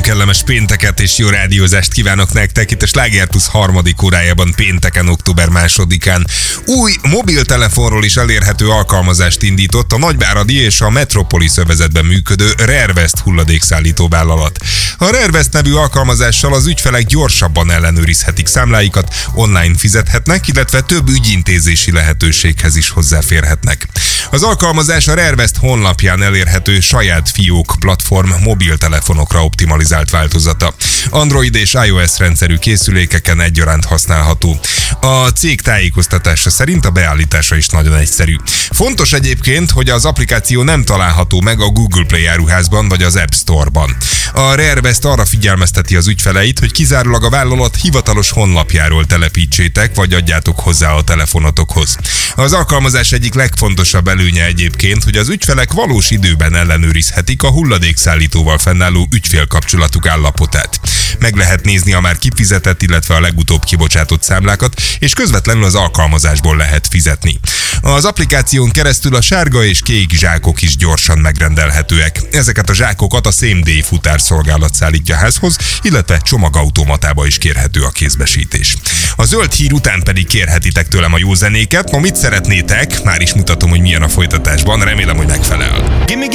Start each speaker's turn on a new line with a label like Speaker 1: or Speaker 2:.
Speaker 1: kellemes pénteket és jó rádiózást kívánok nektek itt a Sláger Plus harmadik órájában pénteken, október 2-án. Új mobiltelefonról is elérhető alkalmazást indított a Nagyváradi és a Metropolis övezetben működő Rarevest hulladékszállító vállalat. A Rarevest nevű alkalmazással az ügyfelek gyorsabban ellenőrizhetik számláikat, online fizethetnek, illetve több ügyintézési lehetőséghez is hozzáférhetnek. Az alkalmazás a Rarevest honlapján elérhető saját fiók platform mobiltelefonokra optimalizált változata. Android és iOS rendszerű készülékeken egyaránt használható. A cég tájékoztatása szerint a beállítása is nagyon egyszerű. Fontos egyébként, hogy az applikáció nem található meg a Google Play áruházban vagy az App Store-ban. A Rarevest arra figyelmezteti az ügyfeleit, hogy kizárólag a vállalat hivatalos honlapjáról telepítsétek, vagy adjátok hozzá a telefonotokhoz. Az alkalmazás egyik legfontosabb előnye egyébként, hogy az ügyfelek valós időben ellenőrizhetik a hulladékszállítóval fennálló ügyfélkapcsolatuk állapotát. Meg lehet nézni a már kifizetett, illetve a legutóbb kibocsátott számlákat, és közvetlenül az alkalmazásból lehet fizetni. Az applikáción keresztül a sárga és kék zsákok is gyorsan megrendelhetőek. Ezeket a zsákokat a Same Day futárszolgálat szállítja házhoz, illetve csomagautomatába is kérhető a kézbesítés. A zöld hír után pedig kérhetitek tőlem a jó zenéket. Ma mit szeretnétek? Már is mutatom, hogy milyen a folytatásban, remélem, hogy megfelel.